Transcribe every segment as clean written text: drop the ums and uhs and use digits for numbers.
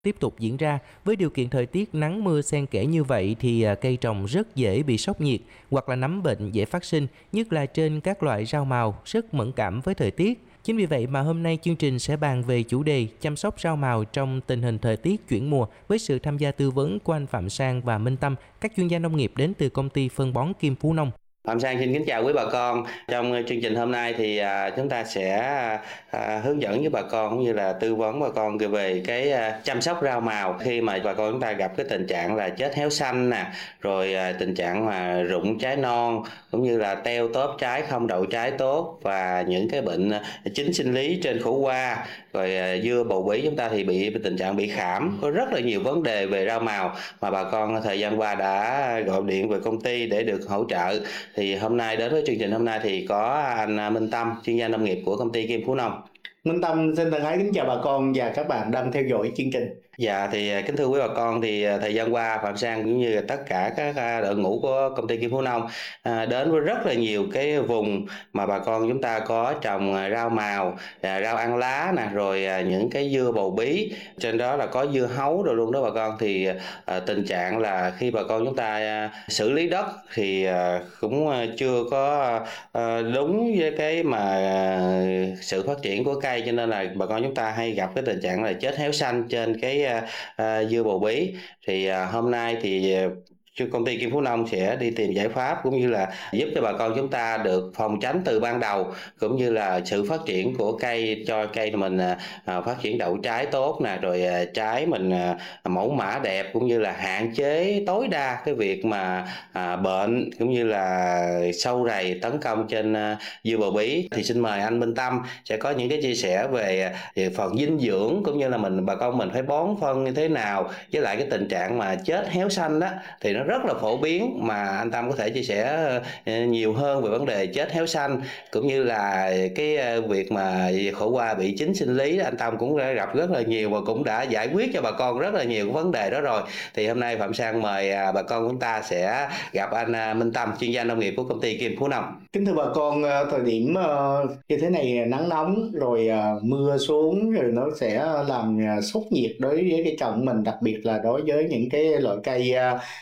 tiếp tục diễn ra. Với điều kiện thời tiết nắng mưa xen kẽ như vậy thì cây trồng rất dễ bị sốc nhiệt hoặc là nấm bệnh dễ phát sinh, nhất là trên các loại rau màu rất mẫn cảm với thời tiết. Chính vì vậy mà hôm nay chương trình sẽ bàn về chủ đề chăm sóc rau màu trong tình hình thời tiết chuyển mùa với sự tham gia tư vấn của anh Phạm Sang và Minh Tâm, các chuyên gia nông nghiệp đến từ công ty phân bón Kim Phú Nông. Phạm Sang xin kính chào quý bà con. Trong chương trình hôm nay thì chúng ta sẽ hướng dẫn với bà con cũng như là tư vấn bà con về cái chăm sóc rau màu khi mà bà con chúng ta gặp cái tình trạng là chết héo xanh nè, rồi tình trạng mà rụng trái non cũng như là teo tóp trái, không đậu trái tốt và những cái bệnh chính sinh lý trên khổ qua, rồi dưa bầu bí chúng ta thì bị tình trạng bị khảm. Có rất là nhiều vấn đề về rau màu mà bà con thời gian qua đã gọi điện về công ty để được hỗ trợ. Thì hôm nay đến với chương trình hôm nay thì có anh Minh Tâm, chuyên gia nông nghiệp của công ty Kim Phú Nông. Minh Tâm xin thân ái kính chào bà con và các bạn đang theo dõi chương trình. Dạ thì kính thưa quý bà con, thì thời gian qua Phạm Sang cũng như là tất cả các đội ngũ của công ty Kim Phú Nông đến với rất là nhiều cái vùng mà bà con chúng ta có trồng rau màu, rau ăn lá nè, rồi những cái dưa bầu bí, trên đó là có dưa hấu rồi luôn đó bà con. Thì tình trạng là khi bà con chúng ta xử lý đất thì cũng chưa có đúng với cái mà sự phát triển của cây, cho nên là bà con chúng ta hay gặp cái tình trạng là chết héo xanh trên cái dưa bầu bí. Thì hôm nay thì công ty Kim Phú Nông sẽ đi tìm giải pháp cũng như là giúp cho bà con chúng ta được phòng tránh từ ban đầu, cũng như là sự phát triển của cây, cho cây mình phát triển đậu trái tốt nè, rồi trái mình mẫu mã đẹp, cũng như là hạn chế tối đa cái việc mà bệnh cũng như là sâu rầy tấn công trên dưa bầu bí. Thì xin mời anh Minh Tâm sẽ có những cái chia sẻ về phần dinh dưỡng, cũng như là bà con mình phải bón phân như thế nào, với lại cái tình trạng mà chết héo xanh đó thì nó rất là phổ biến, mà anh Tâm có thể chia sẻ nhiều hơn về vấn đề chết héo xanh, cũng như là cái việc mà khổ qua bị chính sinh lý anh Tâm cũng đã gặp rất là nhiều và cũng đã giải quyết cho bà con rất là nhiều cái vấn đề đó rồi. Thì hôm nay Phạm Sang mời bà con chúng ta sẽ gặp anh Minh Tâm, chuyên gia nông nghiệp của công ty Kim Phú Nông. Kính thưa bà con, thời điểm như thế này nắng nóng rồi mưa xuống rồi nó sẽ làm sốc nhiệt đối với cái trồng mình, đặc biệt là đối với những cái loại cây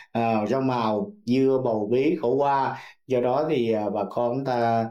rau màu, dưa bầu bí, khổ qua. Do đó thì bà con chúng ta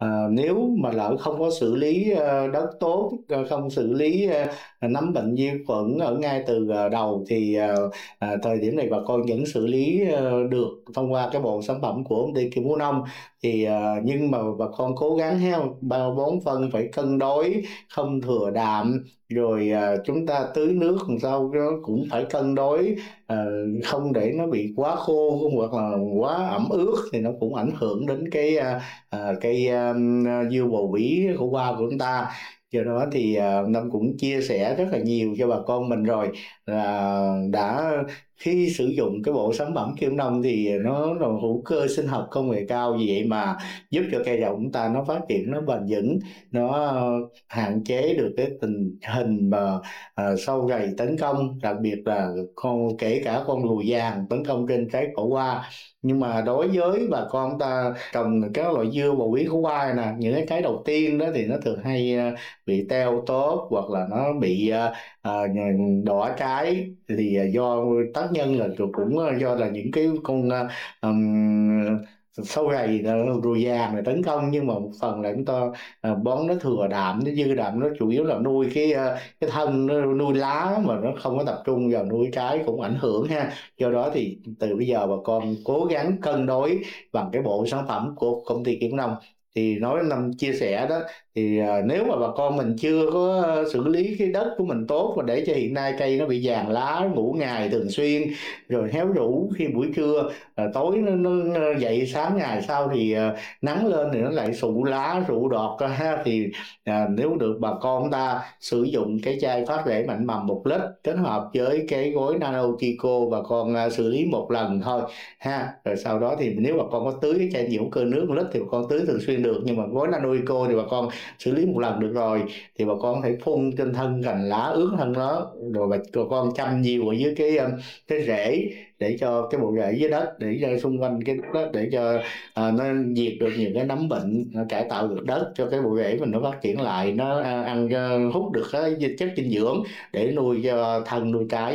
nếu mà lỡ không có xử lý đất tốt, không xử lý nấm bệnh vi khuẩn ở ngay từ đầu thì thời điểm này bà con vẫn xử lý được thông qua cái bộ sản phẩm của công ty Kim Phú Nông. Thì nhưng mà bà con cố gắng bón phân phải cân đối, không thừa đạm, rồi chúng ta tưới nước làm sao nó cũng phải cân đối, không để nó bị quá khô hoặc là quá ẩm ướt thì nó cũng ảnh hưởng đến cái cây dưa bầu bí khổ qua của chúng ta. Do đó thì Lâm cũng chia sẻ rất là nhiều cho bà con mình rồi, là đã khi sử dụng cái bộ sản phẩm Kim Nông thì nó là hữu cơ sinh học công nghệ cao, vì vậy mà giúp cho cây đậu chúng ta nó phát triển nó bền vững, nó hạn chế được cái tình hình mà sâu rầy tấn công, đặc biệt là kể cả con lùi vàng tấn công trên trái khổ qua. Nhưng mà đối với bà con ta trồng các loại dưa bầu bí khổ qua nè, những cái trái đầu tiên đó thì nó thường hay bị teo tóp hoặc là nó bị đỏ trái, thì do tác nhân là cũng do là những cái con sâu rầy ruồi vàng này tấn công. Nhưng mà một phần là chúng ta bón nó thừa đạm, nó dư đạm, nó chủ yếu là nuôi cái thân, nó nuôi lá mà nó không có tập trung vào nuôi trái cũng ảnh hưởng ha. Do đó thì từ bây giờ bà con cố gắng cân đối bằng cái bộ sản phẩm của công ty Kim Nông. Thì nói năm chia sẻ đó, thì nếu mà bà con mình chưa có xử lý cái đất của mình tốt, và để cho hiện nay cây nó bị vàng lá, ngủ ngày thường xuyên, rồi héo rũ khi buổi trưa, tối nó dậy sáng ngày sau thì nắng lên thì nó lại sụ lá sụ đọt ha. Thì nếu được bà con ta sử dụng cái chai phát rễ mạnh mầm 1 lít kết hợp với cái gối Nano Chico, bà con xử lý một lần thôi ha. Rồi sau đó thì nếu bà con có tưới cái chai hữu cơ nước 1 lít thì bà con tưới thường xuyên được, nhưng mà với Nanoeco thì bà con xử lý một lần được rồi, thì bà con có thể phun trên thân cành lá, ướt thân nó, rồi bà con chăm nhiều ở dưới cái rễ, để cho cái bộ rễ dưới đất, để cho xung quanh cái đất, để cho nó diệt được những cái nấm bệnh, nó cải tạo được đất cho cái bộ rễ mình nó phát triển lại, nó ăn hút được cái chất dinh dưỡng để nuôi cho thân nuôi trái.